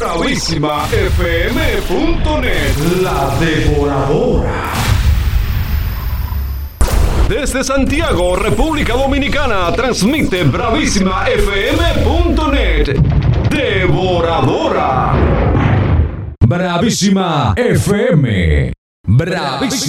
BravísimaFM.net, la devoradora. Desde Santiago, República Dominicana, transmite BravísimaFM.net, devoradora. Bravísima FM. Bravísima.